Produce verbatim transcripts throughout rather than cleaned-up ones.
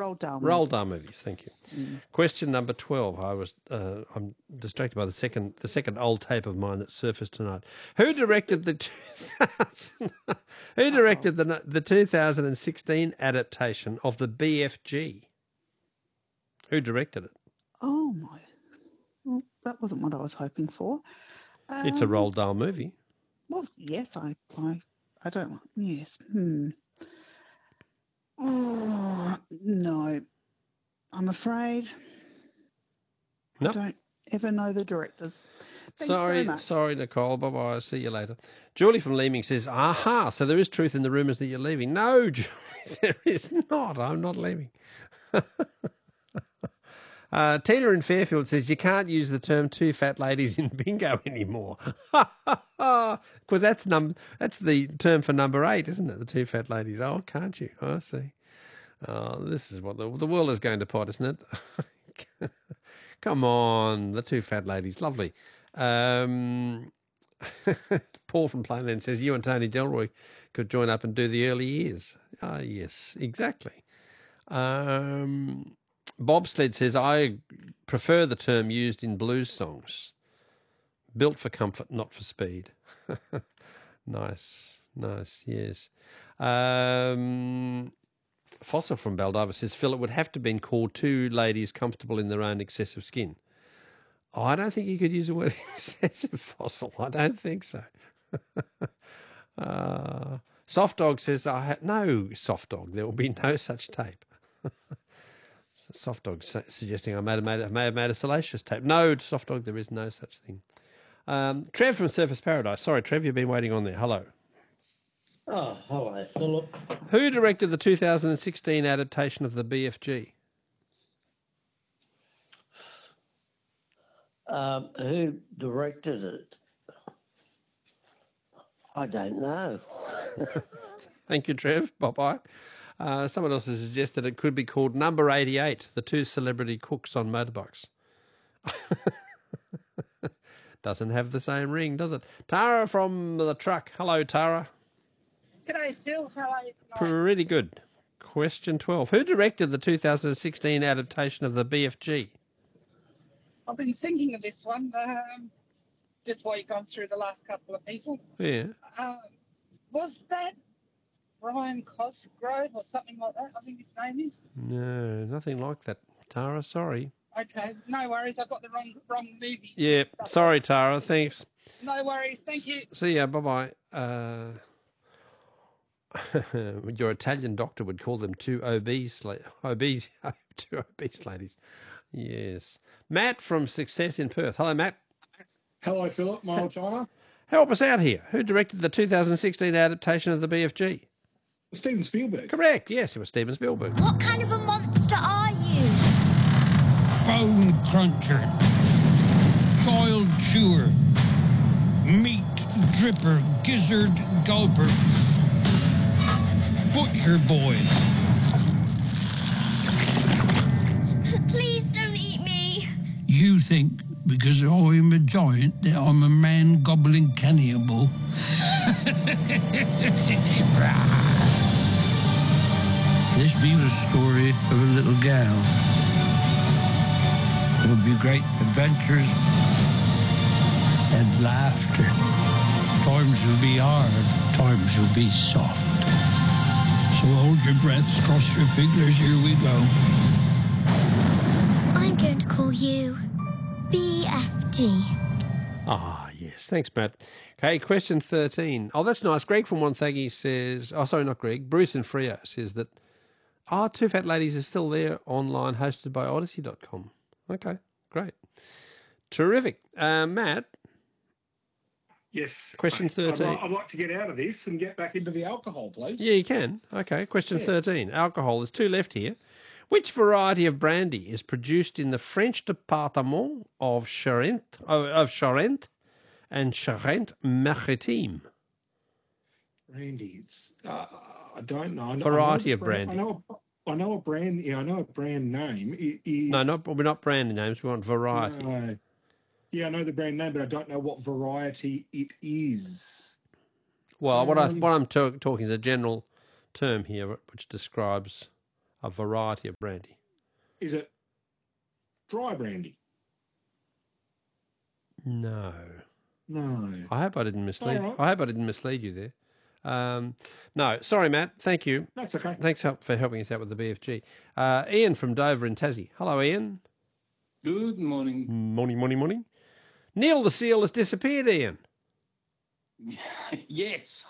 Roald Dahl Roald movies. Dahl movies, thank you. Mm. Question number twelve. I was uh, I'm distracted by the second the second old tape of mine that surfaced tonight. Who directed the two thousand, Who directed the the two thousand sixteen adaptation of the B F G? Who directed it? Oh my! Well, that wasn't what I was hoping for. Um, It's a Roald Dahl movie. Well, yes, I, I, I don't. Yes. Hmm. Oh no, I'm afraid No. I don't ever know the directors. Thanks sorry, very much. sorry, Nicole. Bye bye. See you later. Julie from Leeming says, "Aha! So there is truth in the rumours that you're leaving." No, Julie, there is not. I'm not leaving. Uh, Tina in Fairfield says, you can't use the term two fat ladies in bingo anymore. Because that's num- that's the term for number eight, isn't it? The two fat ladies. Oh, can't you? I see. Oh, this is what the, the world is going to pot, isn't it? Come on, the two fat ladies. Lovely. Um, Paul from Plainland says, you and Tony Delroy could join up and do the early years. Ah, yes, exactly. Um... Bobsled says, I prefer the term used in blues songs. Built for comfort, not for speed. Nice, nice, yes. Um, Fossil from Baldiva says, Phil, it would have to have been called two ladies comfortable in their own excessive skin. Oh, I don't think you could use the word excessive, Fossil. I don't think so. uh, Soft Dog says, I ha- no, Soft Dog, there will be no such tape. Soft Dog suggesting I may have, made a, may have made a salacious tape. No, Soft Dog, there is no such thing. Um, Trev from Surface Paradise. Sorry, Trev, you've been waiting on there. Hello. Oh, hello, Philip. Who directed the two thousand sixteen adaptation of the B F G? Um, who directed it? I don't know. Thank you, Trev. Bye-bye. Uh, someone else has suggested it could be called Number eighty-eight, the two celebrity cooks on motorbikes. Doesn't have the same ring, does it? Tara from the truck. Hello, Tara. G'day, Phil. How are you tonight? Pretty good. Question twelve. Who directed the two thousand sixteen adaptation of the B F G? I've been thinking of this one, um, just while you've gone through the last couple of people. Yeah. Uh, was that Brian Cosgrove or something like that, I think his name is? No, nothing like that, Tara. Sorry. Okay, no worries. I got the wrong wrong movie. Yeah, sorry, Tara. Thanks. No worries. Thank you. See ya. Bye-bye. Uh, your Italian doctor would call them two obese, la- obese, two obese ladies. Yes. Matt from Success in Perth. Hello, Matt. Hello, Philip, my old timer. Help us out here. Who directed the two thousand sixteen adaptation of the B F G? Steven Spielberg. Correct. Yes, it was Steven Spielberg. What kind of a monster are you? Bone cruncher, child chewer, meat dripper, gizzard gulper, butcher boy. Please don't eat me. You think because I'm a giant that I'm a man gobbling cannibal? This be the story of a little gal. There'll be great adventures and laughter. Times will be hard, times will be soft. So hold your breaths, cross your fingers, here we go. I'm going to call you B F G. Ah, yes. Thanks, Matt. Okay, question thirteen. Oh, that's nice. Greg from Wonthaggi says, oh, sorry, not Greg, Bruce in Freo says that, oh, Two Fat Ladies is still there online, hosted by odyssey dot com. Okay, great. Terrific. Uh, Matt? Yes. Question thirteen. I'd, I'd like to get out of this and get back into the alcohol, please. Yeah, you can. Okay, question Yeah. thirteen. Alcohol. There's two left here. Which variety of brandy is produced in the French department of Charente, of, of Charente and Charente-Maritime? Brandy. It's, uh, I don't know. I know Variety I know of brandy. I know, a, I know a brand. Yeah, I know a brand name. It, it, No, not, we're not brand names. We want variety. No. Yeah, I know the brand name, but I don't know what variety it is. Well, what, I, Um, what I'm to- talking is a general term here which describes A variety of brandy. Is it dry brandy? No. No. I hope I didn't mislead. All right. I hope I didn't mislead you there. Um, no, sorry, Matt. Thank you. That's okay. Thanks help for helping us out with the B F G. Uh, Ian from Dover in Tassie. Hello, Ian. Good morning. Morning, morning, morning. Neil the seal has disappeared, Ian. Yes.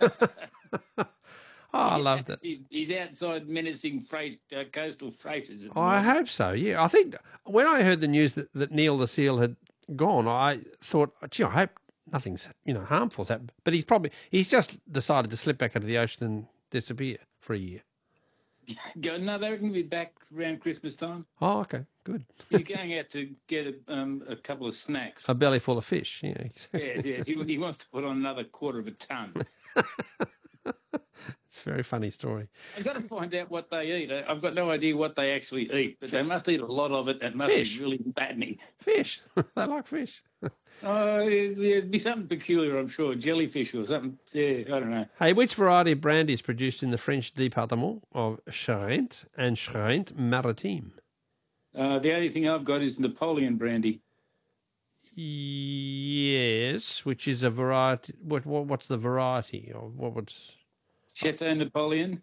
Oh, I love that. He's, he's outside menacing freight, uh, coastal freighters. At the Oh, I moment. hope so, yeah. I think when I heard the news that, that Neil the seal had gone, I thought, gee, I hope nothing's, you know, harmful's happened. But he's probably, he's just decided to slip back into the ocean and disappear for a year. Go, no, they reckon he'll be back around Christmas time. Oh, okay, good. He's going out to get a, um, a couple of snacks. A belly full of fish, yeah. Yes, yes. He, he wants to put on another quarter of a ton. It's a very funny story. I've got to find out what they eat. I- I've got no idea what they actually eat, but they must eat a lot of it. It must Fish. be really fattening. Fish. They like fish. Oh, it'd it'd be something peculiar, I'm sure. Jellyfish or something. Yeah, I don't know. Hey, which variety of brandy is produced in the French département of Charente and Charente-Maritime? Uh, the only thing I've got is Napoleon brandy. Yes, which is a variety. What, what what's the variety? Or what what's Chateau Napoleon.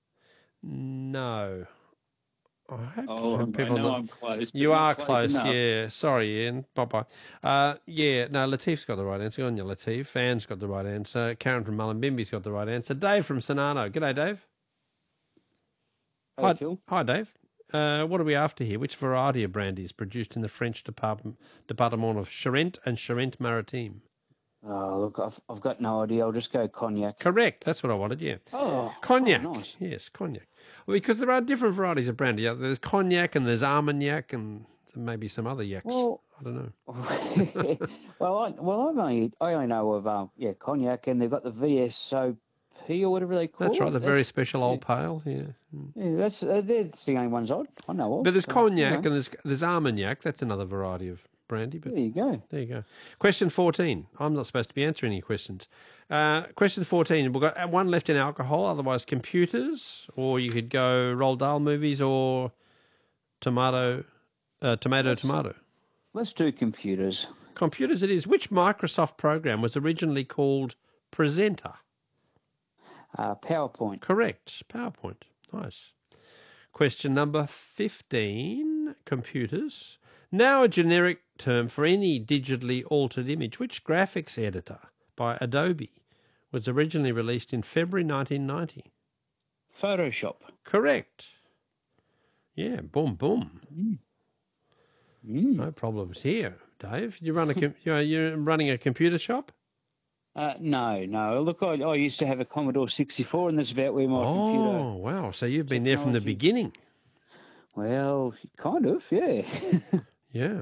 no? I hope Oh, I people know know- I'm close. but You not are close, enough. yeah. Sorry, Ian. Bye bye. Uh, yeah, no, Latif's got the right answer. Good on you, Latif. Anne's got the right answer. Karen from Mullumbimby's got the right answer. Dave from Sonano. G'day, Dave. Hi, Hi, Phil. hi, Dave. Uh, what are we after here? Which variety of brandy is produced in the French department, department of Charente and Charente-Maritime? Oh, look, I've, I've got no idea. I'll just go cognac. Correct. That's what I wanted, yeah. Oh, Cognac. oh, nice. Yes, cognac. Well, because there are different varieties of brandy. Yeah, there's cognac and there's Armagnac and maybe some other yaks. Well- I don't know. well, I, well, I've only, I only know of um, yeah, cognac, and they've got the V S O P or whatever they call That's it. right, the very special old pale, yeah. Yeah, that's uh, that's the only ones I I know of. But there's so, cognac you know. and there's there's Armagnac. That's another variety of brandy. But There you go. there you go. Question fourteen. I'm not supposed to be answering any questions. Uh, question fourteen. We've got one left in alcohol, otherwise computers, or you could go Roald Dahl movies or tomato, uh, tomato, tomato. Let's do computers. Computers it is. Which Microsoft program was originally called Presenter? Uh, PowerPoint. Correct. PowerPoint. Nice. Question number fifteen. Computers. Now a generic term for any digitally altered image. Which graphics editor by Adobe was originally released in February nineteen ninety? Photoshop. Correct. Yeah, boom, boom. Mm. No problems here, Dave. You run a com- you're, you're running a computer shop? Uh, no, no. Look, I, I used to have a Commodore sixty-four, and that's about where my computer... Oh, wow. So you've been there from the technology- beginning. Well, kind of, yeah. Yeah.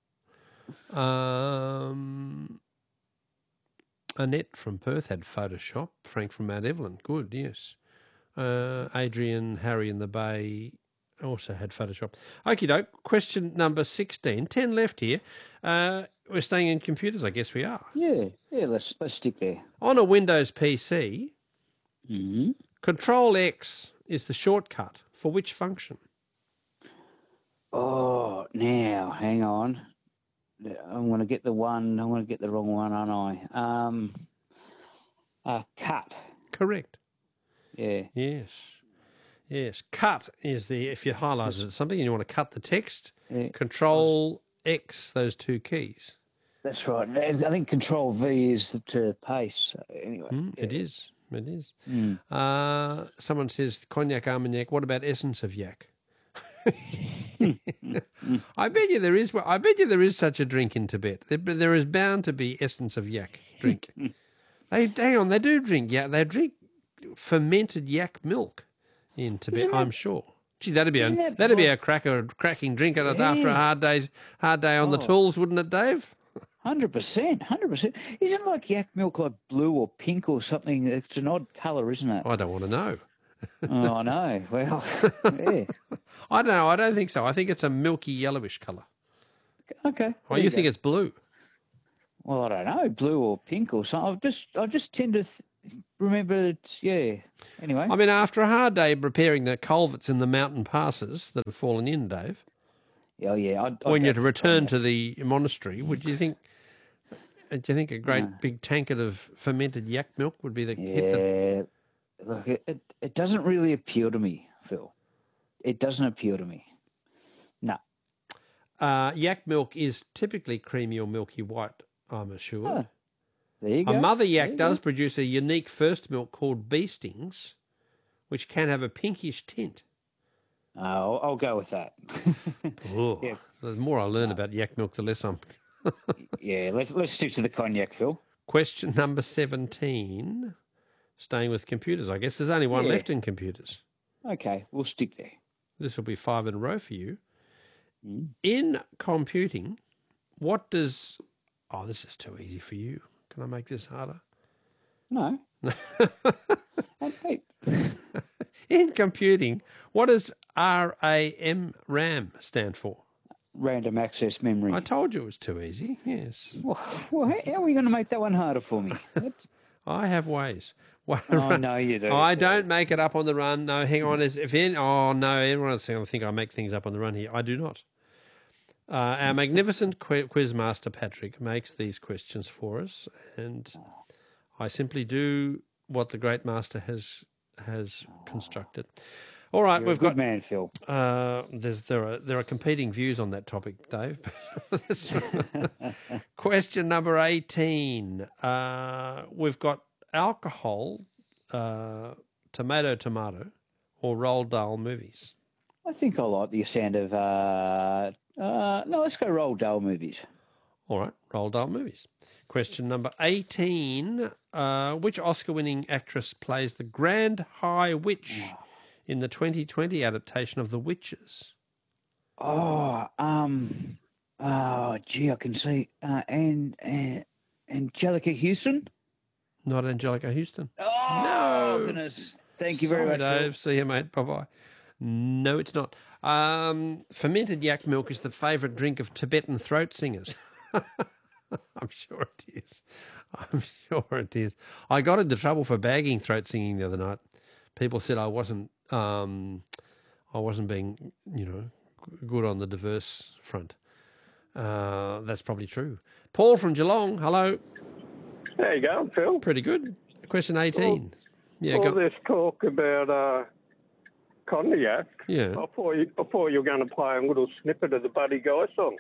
Um, Annette from Perth had Photoshop. Frank from Mount Evelyn. Good, yes. Uh, Adrian, Harry in the Bay also had Photoshop. Okie doke. Question number sixteen. Ten left here. Uh, we're staying in computers, I guess we are. yeah, yeah, let's, let's stick there. On a Windows P C, Mm-hmm. Control X is the shortcut for which function? Oh, now, hang on. I'm going to get the one, I'm going to get the wrong one, aren't I? Um, uh, cut. Correct. Yeah. Yes. Yes. Cut is the, if you highlighted something and you want to cut the text, Yeah. Control X, those two keys. That's right. I think Control V is the, to paste. So anyway. Mm, It is. It is. Mm. Uh, someone says cognac, armagnac. What about essence of yak? I bet you there is. I bet you there is such a drink in Tibet. There, there is bound to be essence of yak drink. They hang on. They do drink yak. They drink fermented yak milk in Tibet. Isn't that- I'm sure. Gee, that'd be a isn't that that'd be what- a cracker, cracking drink after a Yeah. hard day's hard day on the Oh. tools, wouldn't it, Dave? Hundred percent, hundred percent. Isn't like yak milk like blue or pink or something? It's an odd colour, isn't it? I don't want to know. Oh, I know. Well, yeah. I don't know. I don't think so. I think it's a milky yellowish colour. Okay. Oh, there you go. think it's blue? Well, I don't know, blue or pink or something. I just, I just tend to th- remember, it's, yeah. Anyway. I mean, after a hard day repairing the culverts in the mountain passes that have fallen in, Dave, oh, yeah. I'd, I'd when go you're to for return cognac. to the monastery, would you think? Do you think a great No. big tankard of fermented yak milk would be the hit? That, Yeah. Look, it, it, it doesn't really appeal to me, Phil. It doesn't appeal to me. No. uh, yak milk is typically creamy or milky white, I'm assured. Oh, there you go. A mother There yak you does go. produce a unique first milk called beestings, which can have a pinkish tint. Uh, I'll, I'll go with that. Oh, Yeah. The more I learn about yak milk, the less I'm. Yeah, let's let's stick to the cognac, Phil. Question number seventeen. Staying with computers, I guess. There's only one Yeah. left in computers. Okay, we'll stick there. This will be five in a row for you. Mm. In computing, what does... Oh, this is too easy for you. Can I make this harder? No. Hey, hey. In computing, what does RAM, RAM stand for? Random access memory. I told you it was too easy, yes. Well, well, how how are we going to make that one harder for me? That's- I have ways. One Oh, run- no, you do. I don't make it up on the run. No, hang on. If in, oh, no, everyone else I think I make things up on the run here. I do not. Uh, our magnificent qu- quiz master, Patrick, makes these questions for us, and I simply do what the great master has has constructed. All right, You're we've a good got... man, Phil. Uh, there's there are there are competing views on that topic, Dave. That's right. Question number eighteen. Uh, we've got alcohol, uh, tomato, tomato, or Roald Dahl movies. I think I like the sound of. Uh, uh, no, let's go Roald Dahl movies. All right, Roald Dahl movies. Question number eighteen. Uh, which Oscar-winning actress plays the Grand High Witch in the twenty twenty adaptation of The Witches? Oh, um, oh, gee, I can see. Uh, and, and Angelica Houston. Not Angelica Houston. Oh, No. goodness. Thank you very Sorry, much, Phil. Dave. See you, mate. Bye-bye. No, it's not. Um, fermented yak milk is the favourite drink of Tibetan throat singers. I'm sure it is. I'm sure it is. I got into trouble for bagging throat singing the other night. People said I wasn't, um, I wasn't being, you know, g- good on the diverse front. Uh, that's probably true. Paul from Geelong. Hello. How you going, Phil? Pretty good. Question eighteen. Yeah. All Go. this talk about uh, cognac. Yeah. I thought you, I thought you were going to play a little snippet of the Buddy Guy song.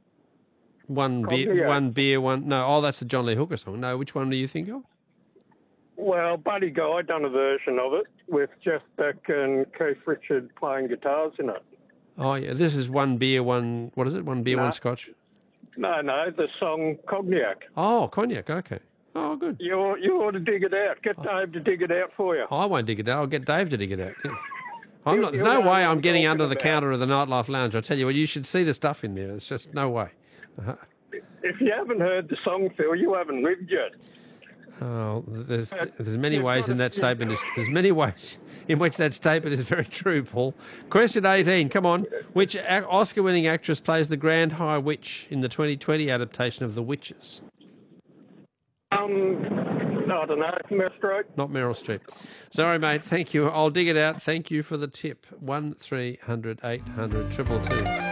One beer, Cognac. one beer, one. No, oh, that's the John Lee Hooker song. No, which one do you think of? Well, Buddy Guy done a version of it with Jeff Beck and Keith Richard playing guitars in it. Oh, yeah. This is one beer, one. What is it? One beer, No. one scotch. No, no, the song Cognac. Oh, cognac. Okay. Oh, good. You ought- you ought to dig it out. Get Dave to dig it out for you. Oh, I won't dig it out. I'll get Dave to dig it out. Yeah. I'm You- not. There's you no know way what I'm I'm getting talking under the about. counter of the Nightlife Lounge. I tell you what, you should see the stuff in there. There's just no way. Uh-huh. If you haven't heard the song, Phil, you haven't lived yet. Oh, there's there's many you've ways got in to- that statement. Is, there's many ways in which that statement is very true, Paul. Question eighteen. Come on. Which ac- Oscar-winning actress plays the Grand High Witch in the twenty twenty adaptation of The Witches? Um, I don't know, Meryl Streep. Not Meryl Streep. Sorry, mate. Thank you. I'll dig it out. Thank you for the tip. One three hundred eight hundred triple two.